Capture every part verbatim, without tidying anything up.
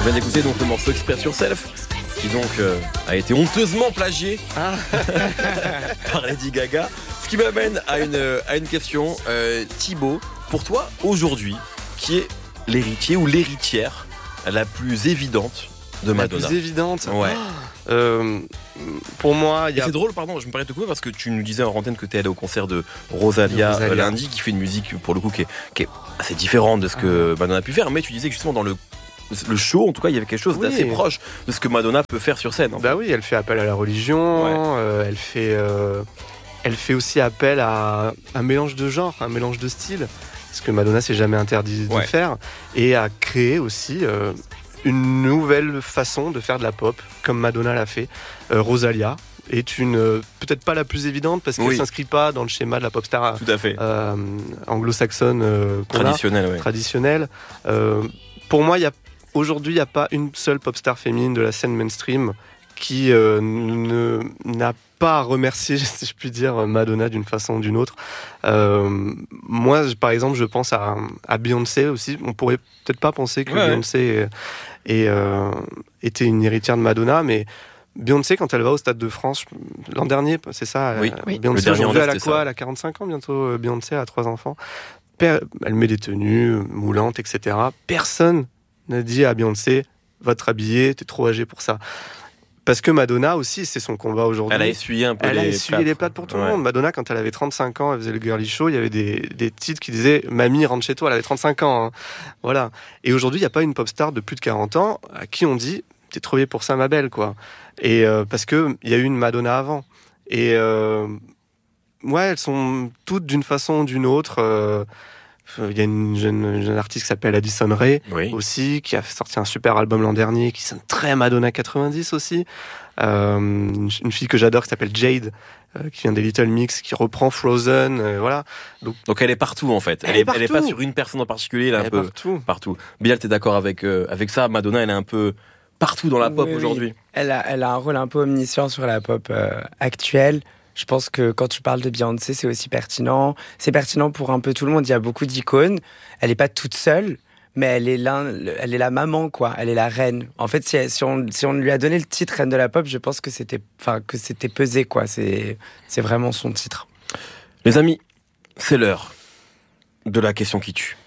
On vient d'écouter donc le morceau Express Yourself, qui donc euh, a été honteusement plagié ah. par Lady Gaga. Ce qui m'amène à une, à une question. Euh, Thibaut, pour toi, aujourd'hui, qui est l'héritier ou l'héritière la plus évidente de Madonna? La plus évidente Ouais. Oh, euh, pour moi, il y a... C'est drôle, pardon, je me permets de te couper parce que tu nous disais en antenne que tu es allé au concert de Rosalia, Rosalia. lundi, qui fait une musique, pour le coup, qui est, qui est assez différente de ce que Madonna a pu faire, mais tu disais que justement dans le le show, en tout cas, il y avait quelque chose oui. d'assez proche de ce que Madonna peut faire sur scène. En fait. Bah oui, elle fait appel à la religion, ouais. euh, elle fait, euh, elle fait aussi appel à un mélange de genres, un mélange de styles, ce que Madonna s'est jamais interdit de ouais. faire, et à créer aussi euh, une nouvelle façon de faire de la pop, comme Madonna l'a fait. Euh, Rosalia est une euh, peut-être pas la plus évidente parce qu'elle oui. s'inscrit pas dans le schéma de la pop star tout à fait. Euh, anglo-saxonne euh, traditionnelle. Ouais. Traditionnelle. Euh, pour moi, il y a Aujourd'hui, il n'y a pas une seule pop star féminine de la scène mainstream qui euh, ne, n'a pas à remercier, si je puis dire, Madonna d'une façon ou d'une autre. Euh, moi, par exemple, je pense à, à Beyoncé aussi. On pourrait peut-être pas penser que ouais, Beyoncé ouais. Est, est, euh, était une héritière de Madonna, mais Beyoncé, quand elle va au Stade de France, l'an dernier, c'est ça, oui. Euh, Beyoncé, aujourd'hui, elle a quoi ? Elle a quarante-cinq ans bientôt, Beyoncé a trois enfants. Elle met des tenues moulantes, et cetera. Personne n'a dit à Beyoncé, va te rhabiller, t'es trop âgée pour ça. Parce que Madonna aussi, c'est son combat aujourd'hui. Elle a essuyé un peu elle les a essuyé plates. les plates pour tout ouais. le monde. Madonna, quand elle avait trente-cinq ans, elle faisait le girly show, il y avait des, des titres qui disaient « Mamie, rentre chez toi », elle avait trente-cinq ans. Hein. Voilà. Et aujourd'hui, il n'y a pas une pop star de plus de quarante ans à qui on dit « T'es trop vieille pour ça, ma belle », quoi. Et euh, parce qu'il y a eu une Madonna avant. Et euh, ouais, elles sont toutes d'une façon ou d'une autre... Euh, Il y a une jeune, une jeune artiste qui s'appelle Addison Rae oui. aussi, qui a sorti un super album l'an dernier, qui sonne très Madonna quatre-vingt-dix aussi. Euh, une, une fille que j'adore qui s'appelle Jade, euh, qui vient des Little Mix, qui reprend Frozen, euh, voilà. Donc, Donc elle est partout en fait. Elle, elle, est, elle est pas sur une personne en particulier, elle est elle un est peu partout. partout. Bilal, t'es d'accord avec euh, avec ça? Madonna, elle est un peu partout dans la pop oui, aujourd'hui. Oui. Elle a elle a un rôle un peu omniscient sur la pop euh, actuelle. Je pense que quand tu parles de Beyoncé, c'est aussi pertinent. C'est pertinent pour un peu tout le monde. Il y a beaucoup d'icônes. Elle n'est pas toute seule, mais elle est, l'un, elle est la maman, quoi. Elle est la reine. En fait, si, si, on, si on lui a donné le titre reine de la pop, je pense que c'était, enfin, que c'était pesé, quoi. C'est, c'est vraiment son titre. Les amis, c'est l'heure de la question qui tue.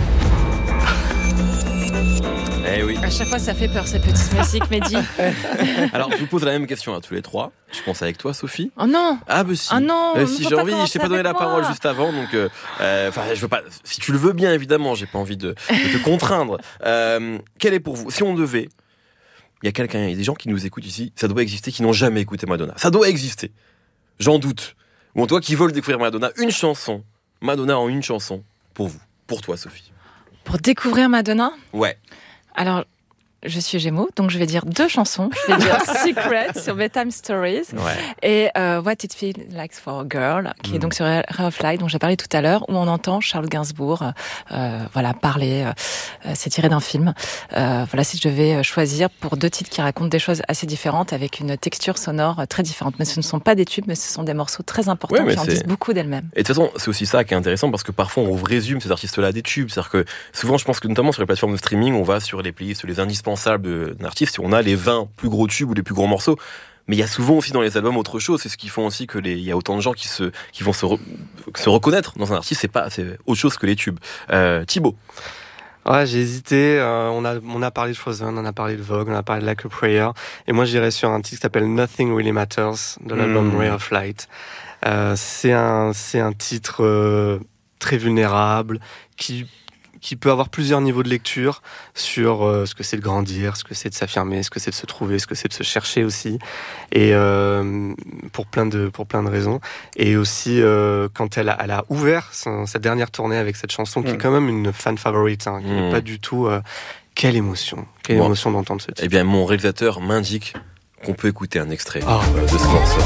Eh oui. À chaque fois, ça fait peur, cette petite musique, Mehdi. Alors, je vous pose la même question à tous les trois. Je pense avec toi, Sophie. Oh non. Ah, bah si. Oh non. Euh, si j'ai envie, je t'ai pas donné la moi. parole juste avant, donc, euh, enfin, je veux pas. Si tu le veux bien, évidemment, j'ai pas envie de, de te contraindre. Euh, quel est pour vous, si on devait, il y a quelqu'un, il y a des gens qui nous écoutent ici, ça doit exister, qui n'ont jamais écouté Madonna. Ça doit exister. J'en doute. Ou en toi, qui veulent découvrir Madonna, une chanson. Madonna en une chanson. Pour vous. Pour toi, Sophie. Pour découvrir Madonna ? Ouais. Alors, je suis Gémeaux, donc je vais dire deux chansons. Je vais dire Secret sur Bedtime Stories ouais. et euh, What It Feels Like for a Girl, qui mm. est donc sur Ray of Light, dont j'ai parlé tout à l'heure, où on entend Charles Gainsbourg euh, voilà, parler. Euh, c'est tiré d'un film. Euh, voilà, si je devais choisir pour deux titres qui racontent des choses assez différentes, avec une texture sonore très différente. Mais ce ne sont pas des tubes, mais ce sont des morceaux très importants ouais, qui en disent beaucoup d'elles-mêmes. Et de toute façon, c'est aussi ça qui est intéressant, parce que parfois on résume ces artistes-là à des tubes. C'est-à-dire que souvent, je pense que notamment sur les plateformes de streaming, on va sur les playlists, les indispensables d'un artiste, on a les vingt plus gros tubes ou les plus gros morceaux, mais il y a souvent aussi dans les albums autre chose. C'est ce qui font aussi que les, il y a autant de gens qui se, qui vont se, re, se reconnaître dans un artiste. C'est pas, c'est autre chose que les tubes. Euh, Thibaut. Ouais, j'ai hésité. Euh, on a, on a parlé de Frozen, on a parlé de Vogue, on a parlé de Like a Prayer, et moi j'irais sur un titre qui s'appelle Nothing Really Matters de l'album mmh. Ray of Light. Euh, c'est un, c'est un titre euh, très vulnérable qui qui peut avoir plusieurs niveaux de lecture sur euh, ce que c'est de grandir, ce que c'est de s'affirmer, ce que c'est de se trouver, ce que c'est de se chercher aussi, et euh, pour plein de pour plein de raisons. Et aussi euh, quand elle a, elle a ouvert son, sa dernière tournée avec cette chanson mmh. qui est quand même une fan favorite, hein, qui n'est mmh. pas du tout. Euh, quelle émotion, quelle bon. émotion d'entendre ce titre. Eh bien, mon réalisateur m'indique qu'on peut écouter un extrait oh. de ce morceau.